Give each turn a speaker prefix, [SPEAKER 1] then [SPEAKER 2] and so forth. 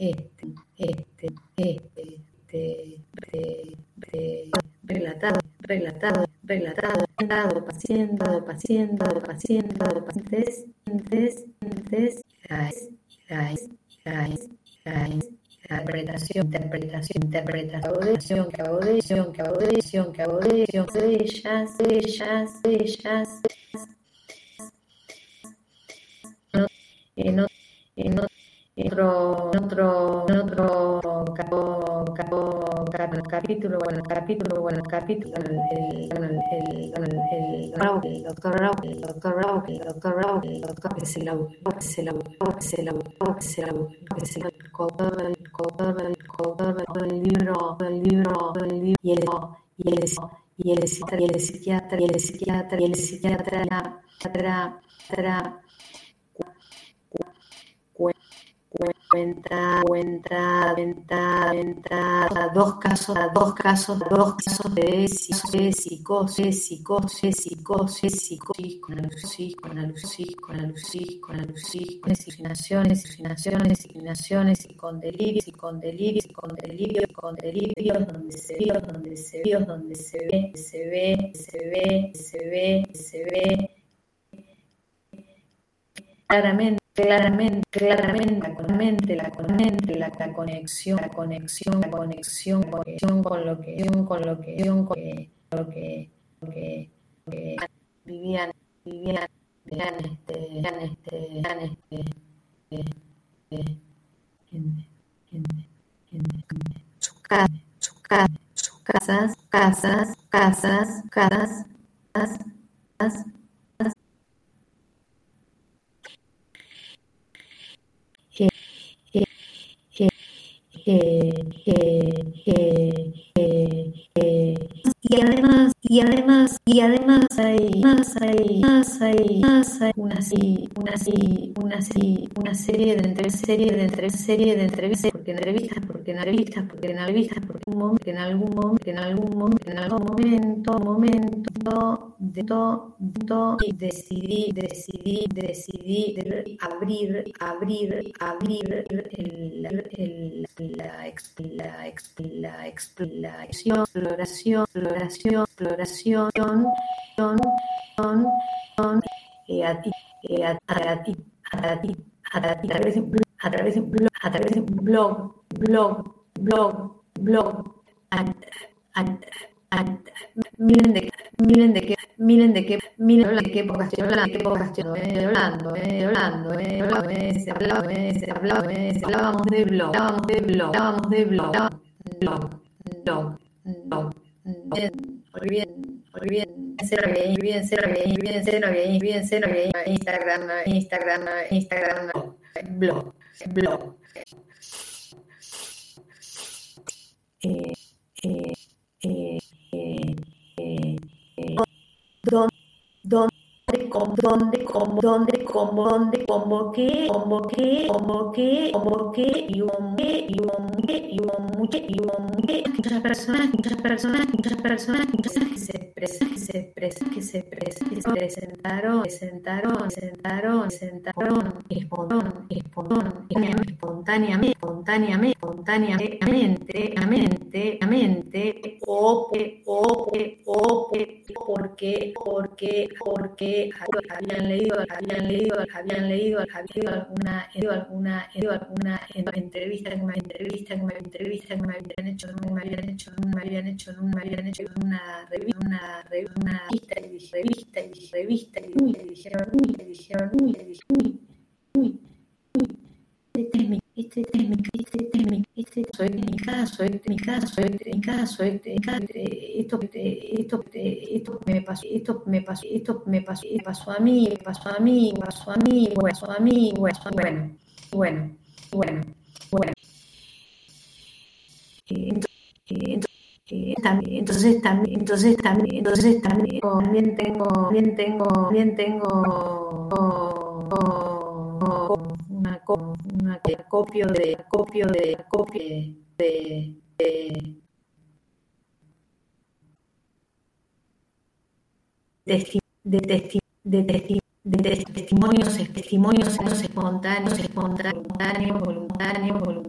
[SPEAKER 1] relatado, pacientes, interpretación, en otro capítulo, el doctor el libro y el psiquiatra cuenta dos casos de psicosis con alucinaciones y con delirios donde se ve claramente la conexión con lo que vivían sus casas y además hay una serie de entrevistas porque en algún momento decidí abrir la exploración a través de un blog. Miren de qué época estoy hablando. Hablábamos de blog. Bien, Instagram, blog. Donde convoqué muchas personas que se presentaron espontáneamente o porque habían leído alguna entrevista que me habían hecho en una revista y le dijeron este es mi caso, esto me pasó a mí, bueno. Entonces también tengo una acopio de testimonios espontáneos, voluntarios,